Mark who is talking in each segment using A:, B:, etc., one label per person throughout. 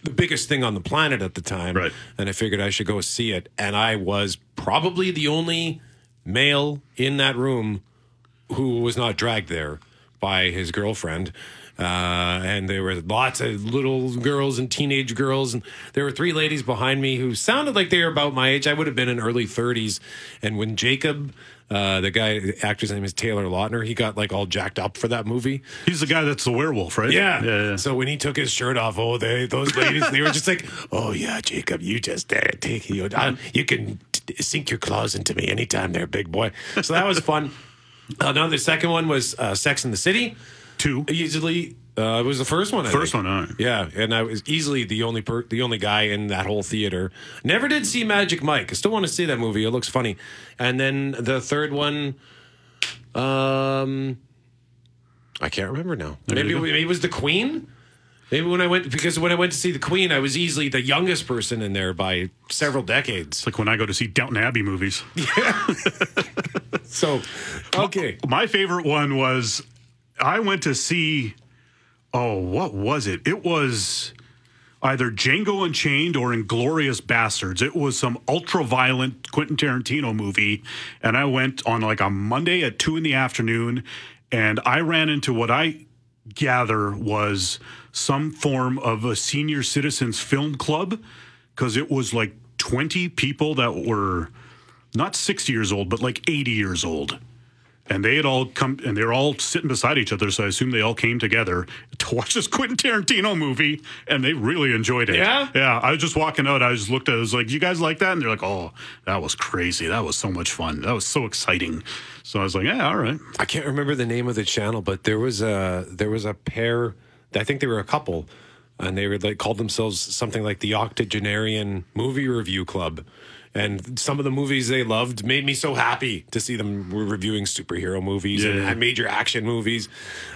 A: the biggest thing on the planet at the time.
B: Right.
A: And I figured I should go see it. And I was probably the only male in that room who was not dragged there by his girlfriend. And there were lots of little girls and teenage girls. And there were 3 ladies behind me who sounded like they were about my age. I would have been in early 30s. And when Jacob, the actor's name is Taylor Lautner, he got like all jacked up for that movie.
B: He's the guy that's the werewolf, right?
A: Yeah. So when he took his shirt off, those ladies, they were just like, oh, yeah, Jacob, you just take you can sink your claws into me anytime there, big boy. So that was fun. Now, the second one was Sex and the City.
B: 2.
A: Easily, it was the first one.
B: First one, all right.
A: Yeah, and I was easily the only guy in that whole theater. Never did see Magic Mike. I still want to see that movie. It looks funny. And then the third one, I can't remember now. Maybe it was The Queen. Maybe when I went to see The Queen, I was easily the youngest person in there by several decades.
B: It's like when I go to see Downton Abbey movies.
A: Yeah. So, okay.
B: My favorite one was I went to see, what was it? It was either Django Unchained or Inglourious Bastards. It was some ultra-violent Quentin Tarantino movie, and I went on like a Monday at 2 in the afternoon, and I ran into what I gather was some form of a senior citizens film club, because it was like 20 people that were not 60 years old, but like 80 years old. And they had all come, and they were all sitting beside each other, so I assume they all came together to watch this Quentin Tarantino movie, and they really enjoyed it.
A: Yeah?
B: Yeah, I was just walking out, I was like, you guys like that? And they're like, oh, that was crazy. That was so much fun. That was so exciting. So I was like, yeah, all right.
A: I can't remember the name of the channel, but there was a pair, I think they were a couple, and they were called themselves something like the Octogenarian Movie Review Club. And some of the movies they loved made me so happy to see them reviewing superhero movies and major action movies.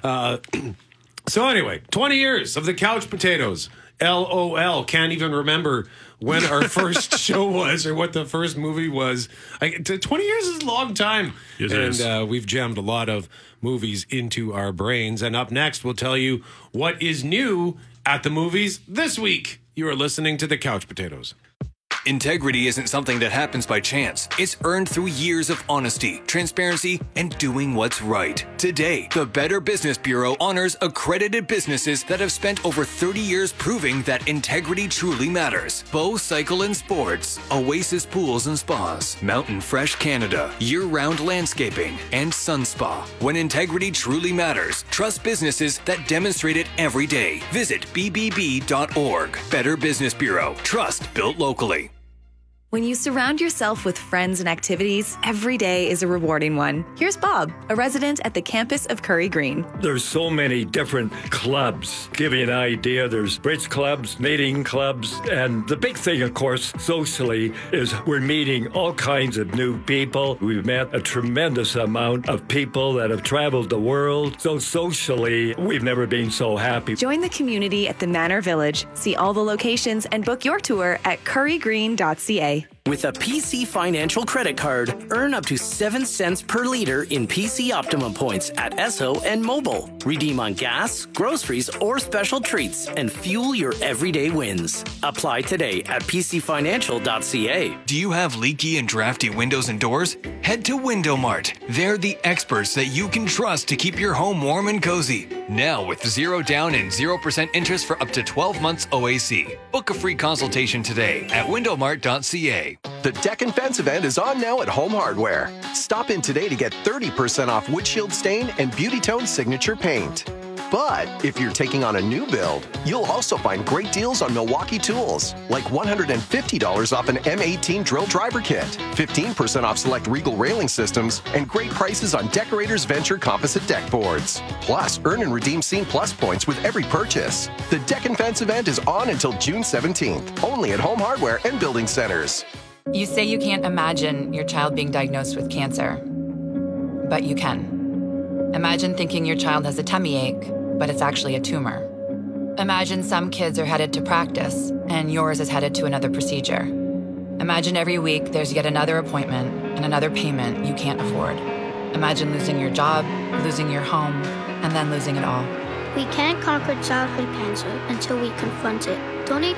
A: So anyway, 20 years of the Couch Potatoes. LOL. Can't even remember when our first show was or what the first movie was. 20 years is a long time.
B: Yes, it is.
A: We've jammed a lot of movies into our brains. And up next, we'll tell you what is new at the movies this week. You are listening to the Couch Potatoes.
C: Integrity isn't something that happens by chance. It's earned through years of honesty, transparency, and doing what's right. Today, the Better Business Bureau honors accredited businesses that have spent over 30 years proving that integrity truly matters. Bow Cycle and Sports, Oasis Pools and Spas, Mountain Fresh Canada, Year-Round Landscaping, and Sun Spa. When integrity truly matters, trust businesses that demonstrate it every day. Visit bbb.org. Better Business Bureau. Trust built locally.
D: When you surround yourself with friends and activities, every day is a rewarding one. Here's Bob, a resident at the campus of Curry Green.
E: There's so many different clubs. Give you an idea, there's bridge clubs, knitting clubs, and the big thing, of course, socially, is we're meeting all kinds of new people. We've met a tremendous amount of people that have traveled the world. So socially, we've never been so happy.
D: Join the community at the Manor Village. See all the locations and book your tour at currygreen.ca.
F: With a PC Financial credit card, earn up to 7 cents per liter in PC Optimum points at Esso and Mobile. Redeem on gas, groceries, or special treats and fuel your everyday wins. Apply today at pcfinancial.ca.
C: Do you have leaky and drafty windows and doors? Head to Window Mart. They're the experts that you can trust to keep your home warm and cozy. Now with 0 down and 0% interest for up to 12 months OAC. Book a free consultation today at windowmart.ca.
G: The Deck and Fence event is on now at Home Hardware. Stop in today to get 30% off Windshield Stain and Beauty Tone Signature Paint. But if you're taking on a new build, you'll also find great deals on Milwaukee tools, like $150 off an M18 drill driver kit, 15% off select Regal railing systems, and great prices on Decorators Venture composite deck boards. Plus, earn and redeem Scene Plus points with every purchase. The Deck and Fence event is on until June 17th, only at Home Hardware and Building Centers.
H: You say you can't imagine your child being diagnosed with cancer, but you can. Imagine thinking your child has a tummy ache, but it's actually a tumor. Imagine some kids are headed to practice, and yours is headed to another procedure. Imagine every week there's yet another appointment and another payment you can't afford. Imagine losing your job, losing your home, and then losing it all.
I: We can't conquer childhood cancer until we confront it. Donate